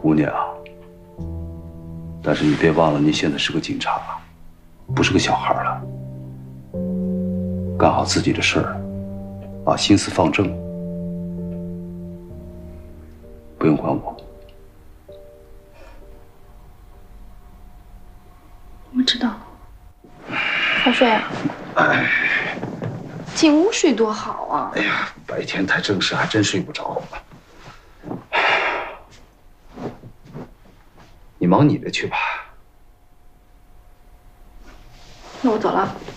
姑娘，但是你别忘了，你现在是个警察，不是个小孩了。干好自己的事儿，把心思放正，不用管我。 我知道了。早睡啊？哎，进屋睡多好啊！ 哎呀，白天太正式，还真睡不着。你忙你的去吧。 那我走了。